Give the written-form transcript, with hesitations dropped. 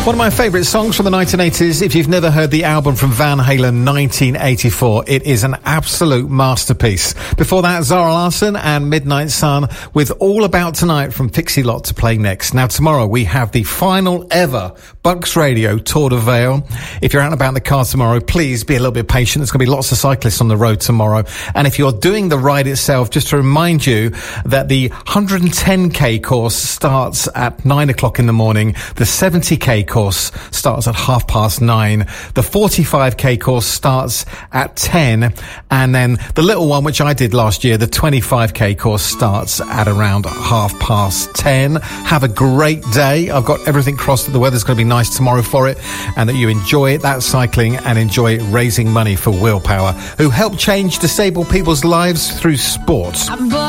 One of my favourite songs from the 1980s. If you've never heard the album from Van Halen 1984, it is an absolute masterpiece. Before that, Zara Larsson and Midnight Sun with All About Tonight from Pixie Lott to play next. Now, tomorrow we have the final ever Bucks Radio Tour de Vale. If you're out and about in the car tomorrow, please be a little bit patient. There's going to be lots of cyclists on the road tomorrow. And if you're doing the ride itself, just to remind you that the 110k course starts at 9 o'clock in the morning. The 70k course starts at 9:30. The 45k course starts at 10. And then the little one, which I did last year, the 25k course starts at around 10:30. Have a great day. I've got everything crossed that the weather's going to be nice tomorrow for it, and that you enjoy that cycling and enjoy raising money for Willpower, who help change disabled people's lives through sport.